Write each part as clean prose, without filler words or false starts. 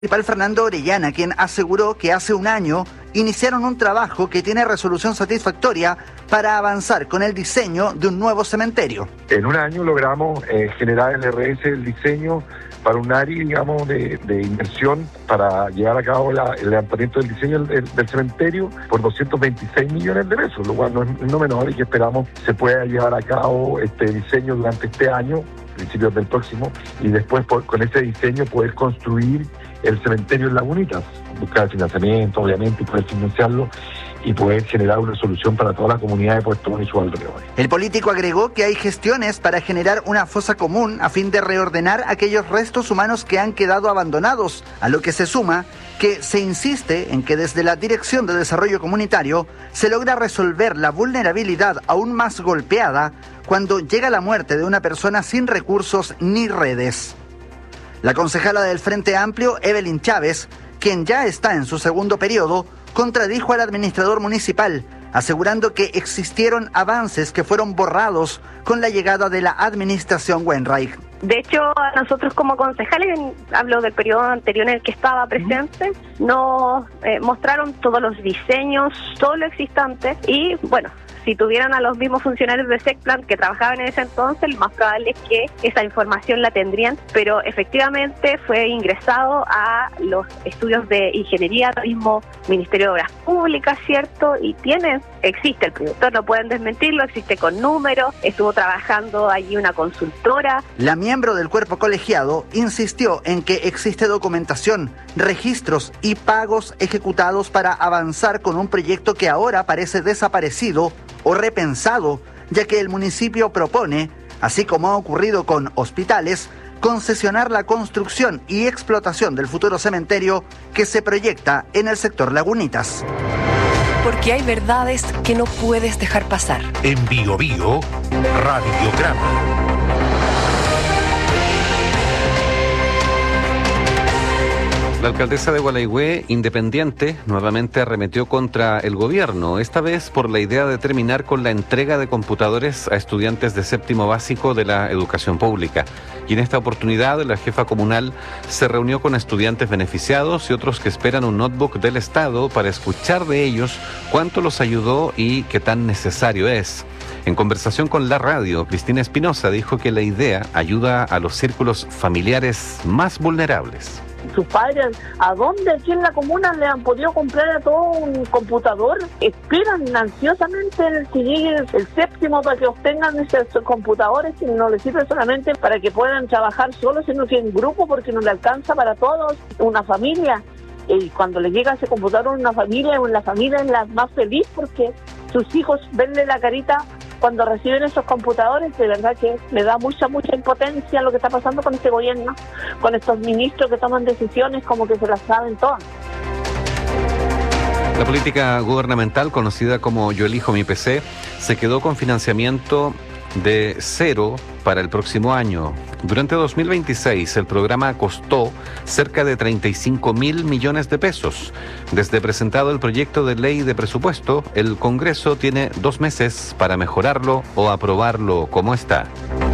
Municipal Fernando Orellana, quien aseguró que hace un año iniciaron un trabajo que tiene resolución satisfactoria para avanzar con el diseño de un nuevo cementerio. En un año logramos generar el RS, el diseño para un área, digamos, de inversión para llevar a cabo el levantamiento del diseño del cementerio por 226 millones de pesos, lo cual no es menor y que esperamos se pueda llevar a cabo este diseño durante este año, principios del próximo, y después con ese diseño poder construir el cementerio en Lagunitas, buscar financiamiento, obviamente, y poder financiarlo y poder generar una solución para toda la comunidad de Puerto Montt y sus alrededores. El político agregó que hay gestiones para generar una fosa común a fin de reordenar aquellos restos humanos que han quedado abandonados, a lo que se suma que se insiste en que desde la Dirección de Desarrollo Comunitario se logra resolver la vulnerabilidad aún más golpeada cuando llega la muerte de una persona sin recursos ni redes. La concejala del Frente Amplio, Evelyn Chávez, quien ya está en su segundo periodo, contradijo al administrador municipal, asegurando que existieron avances que fueron borrados con la llegada de la administración Wainwright. De hecho, nosotros como concejales, hablo del periodo anterior en el que estaba presente, nos mostraron todos los diseños, todo lo existente y, bueno, si tuvieran a los mismos funcionarios de SECPLAN que trabajaban en ese entonces, lo más probable es que esa información la tendrían, pero efectivamente fue ingresado a los estudios de ingeniería del mismo Ministerio de Obras Públicas, ¿cierto? Y existe el proyecto, no pueden desmentirlo, existe con números, estuvo trabajando allí una consultora. La miembro del cuerpo colegiado insistió en que existe documentación, registros y pagos ejecutados para avanzar con un proyecto que ahora parece desaparecido o repensado, ya que el municipio propone, así como ha ocurrido con hospitales, concesionar la construcción y explotación del futuro cementerio que se proyecta en el sector Lagunitas. Porque hay verdades que no puedes dejar pasar. En Bio Bio, Radiograma. La alcaldesa de Gualeguay, independiente, nuevamente arremetió contra el gobierno, esta vez por la idea de terminar con la entrega de computadores a estudiantes de séptimo básico de la educación pública. Y en esta oportunidad, la jefa comunal se reunió con estudiantes beneficiados y otros que esperan un notebook del Estado para escuchar de ellos cuánto los ayudó y qué tan necesario es. En conversación con la radio, Cristina Espinosa dijo que la idea ayuda a los círculos familiares más vulnerables. Sus padres, ¿a dónde aquí en la comuna le han podido comprar a todo un computador? Esperan ansiosamente que llegue el séptimo para que obtengan esos computadores que no les sirve solamente para que puedan trabajar solos, sino que en grupo, porque no le alcanza para todos, una familia. Y cuando le llega ese computador a una familia, la familia es la más feliz porque sus hijos venle la carita cuando reciben esos computadores. De verdad que me da mucha impotencia lo que está pasando con este gobierno, con estos ministros que toman decisiones como que se las saben todas. La política gubernamental, conocida como Yo Elijo Mi PC, se quedó con financiamiento de 0 para el próximo año. Durante 2026 el programa costó cerca de 35.000 millones de pesos. Desde presentado el proyecto de ley de presupuesto, el Congreso tiene 2 meses para mejorarlo o aprobarlo como está.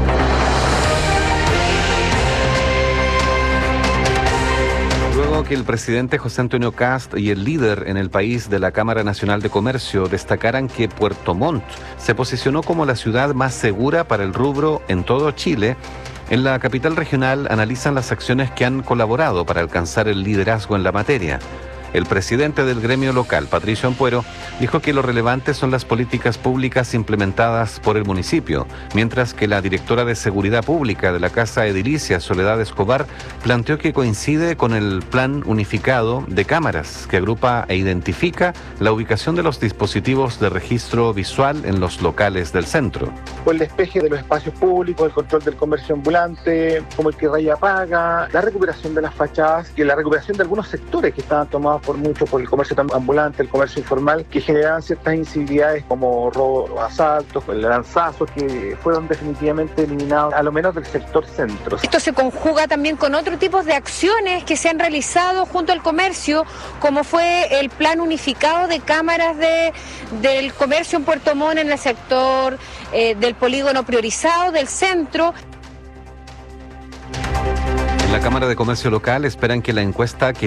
Luego que el presidente José Antonio Kast y el líder en el país de la Cámara Nacional de Comercio destacaran que Puerto Montt se posicionó como la ciudad más segura para el rubro en todo Chile, en la capital regional analizan las acciones que han colaborado para alcanzar el liderazgo en la materia. El presidente del gremio local, Patricio Ampuero, dijo que lo relevante son las políticas públicas implementadas por el municipio, mientras que la directora de Seguridad Pública de la Casa Edilicia, Soledad Escobar, planteó que coincide con el plan unificado de cámaras que agrupa e identifica la ubicación de los dispositivos de registro visual en los locales del centro. Por el despeje de los espacios públicos, el control del comercio ambulante, como el que Raya paga, la recuperación de las fachadas y la recuperación de algunos sectores que estaban tomados por el comercio ambulante, el comercio informal, que generaban ciertas incivilidades como robos, asaltos, lanzazos, que fueron definitivamente eliminados, a lo menos del sector centro. Esto se conjuga también con otro tipo de acciones que se han realizado junto al comercio, como fue el plan unificado de cámaras del comercio en Puerto Montt, en el sector del polígono priorizado del centro. En la Cámara de Comercio Local esperan que la encuesta que